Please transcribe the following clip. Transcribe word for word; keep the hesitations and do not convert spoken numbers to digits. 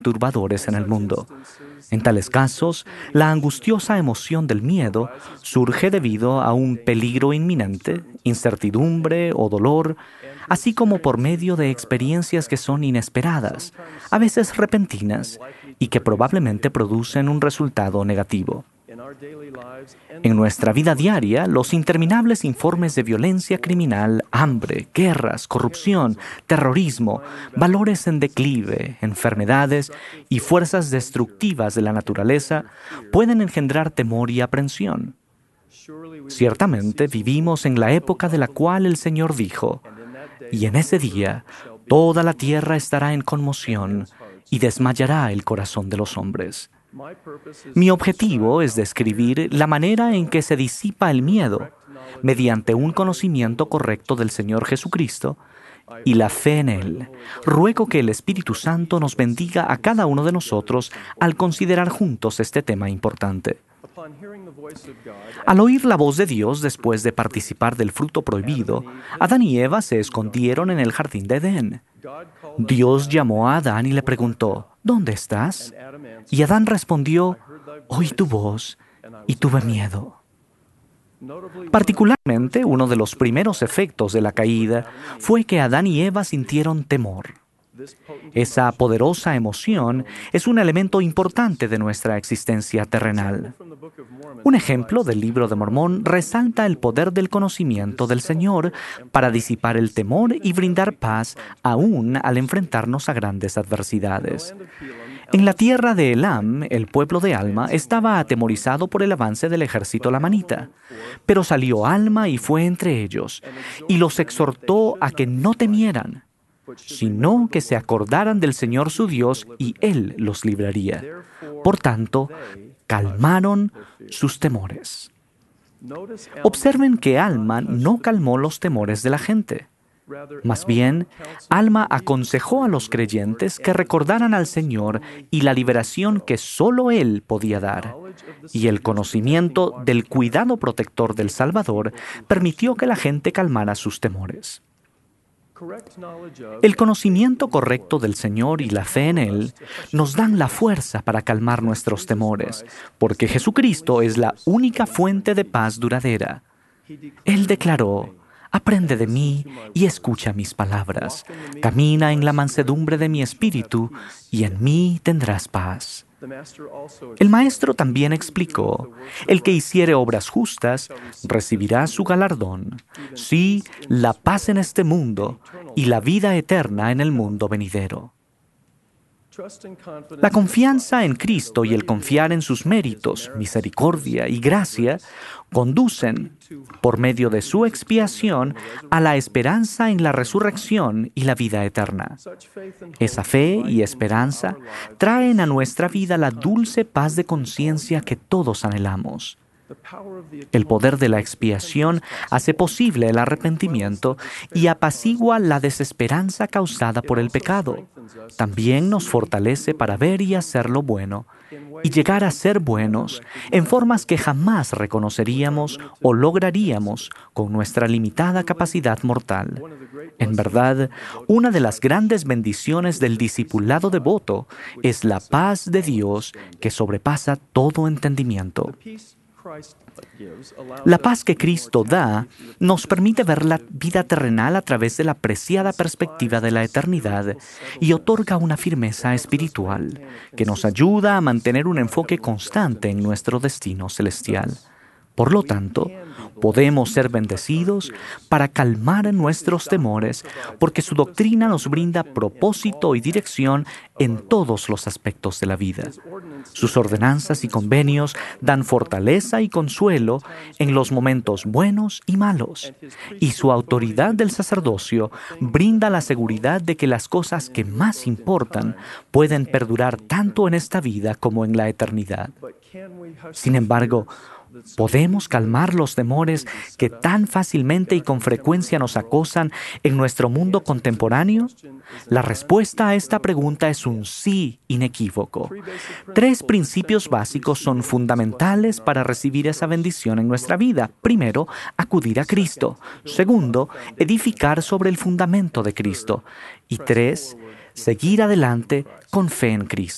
perturbadores en el mundo. En tales casos, la angustiosa emoción del miedo surge debido a un peligro inminente, incertidumbre o dolor, así como por medio de experiencias que son inesperadas, a veces repentinas, y que probablemente producen un resultado negativo. En nuestra vida diaria, los interminables informes de violencia criminal, hambre, guerras, corrupción, terrorismo, valores en declive, enfermedades y fuerzas destructivas de la naturaleza pueden engendrar temor y aprensión. Ciertamente vivimos en la época de la cual el Señor dijo: «Y en ese día toda la tierra estará en conmoción y desmayará el corazón de los hombres». Mi objetivo es describir la manera en que se disipa el miedo mediante un conocimiento correcto del Señor Jesucristo y la fe en Él. Ruego que el Espíritu Santo nos bendiga a cada uno de nosotros al considerar juntos este tema importante. Al oír la voz de Dios después de participar del fruto prohibido, Adán y Eva se escondieron en el jardín de Edén. Dios llamó a Adán y le preguntó: «¿Dónde estás?». Y Adán respondió: «Oí tu voz y tuve miedo». Particularmente, uno de los primeros efectos de la caída fue que Adán y Eva sintieron temor. Esa poderosa emoción es un elemento importante de nuestra existencia terrenal. Un ejemplo del Libro de Mormón resalta el poder del conocimiento del Señor para disipar el temor y brindar paz aún al enfrentarnos a grandes adversidades. En la tierra de Elam, el pueblo de Alma estaba atemorizado por el avance del ejército lamanita. Pero salió Alma y fue entre ellos, y los exhortó a que no temieran, sino que se acordaran del Señor su Dios, y Él los libraría. Por tanto, calmaron sus temores. Observen que Alma no calmó los temores de la gente. Más bien, Alma aconsejó a los creyentes que recordaran al Señor y la liberación que solo Él podía dar. Y el conocimiento del cuidado protector del Salvador permitió que la gente calmara sus temores. El conocimiento correcto del Señor y la fe en Él nos dan la fuerza para calmar nuestros temores, porque Jesucristo es la única fuente de paz duradera. Él declaró: «Aprende de mí y escucha mis palabras. Camina en la mansedumbre de mi espíritu y en mí tendrás paz». El Maestro también explicó: «El que hiciere obras justas recibirá su galardón, sí, la paz en este mundo y la vida eterna en el mundo venidero». La confianza en Cristo y el confiar en sus méritos, misericordia y gracia conducen, por medio de su expiación, a la esperanza en la resurrección y la vida eterna. Esa fe y esperanza traen a nuestra vida la dulce paz de conciencia que todos anhelamos. El poder de la expiación hace posible el arrepentimiento y apacigua la desesperanza causada por el pecado. También nos fortalece para ver y hacer lo bueno y llegar a ser buenos en formas que jamás reconoceríamos o lograríamos con nuestra limitada capacidad mortal. En verdad, una de las grandes bendiciones del discipulado devoto es la paz de Dios que sobrepasa todo entendimiento. La paz que Cristo da nos permite ver la vida terrenal a través de la preciada perspectiva de la eternidad y otorga una firmeza espiritual que nos ayuda a mantener un enfoque constante en nuestro destino celestial. Por lo tanto, podemos ser bendecidos para calmar nuestros temores porque su doctrina nos brinda propósito y dirección en todos los aspectos de la vida. Sus ordenanzas y convenios dan fortaleza y consuelo en los momentos buenos y malos, y su autoridad del sacerdocio brinda la seguridad de que las cosas que más importan pueden perdurar tanto en esta vida como en la eternidad. Sin embargo, ¿podemos calmar los temores que tan fácilmente y con frecuencia nos acosan en nuestro mundo contemporáneo? La respuesta a esta pregunta es un sí inequívoco. Tres principios básicos son fundamentales para recibir esa bendición en nuestra vida. Primero, acudir a Cristo. Segundo, edificar sobre el fundamento de Cristo. Y tres, seguir adelante con fe en Cristo.